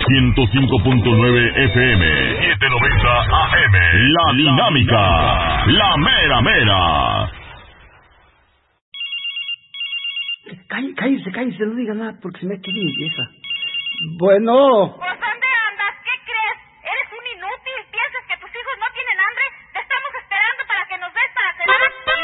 105.9 FM, 790 AM. La Dinámica, la mera mera. Cállese, no diga nada porque se me queda limpieza. Bueno.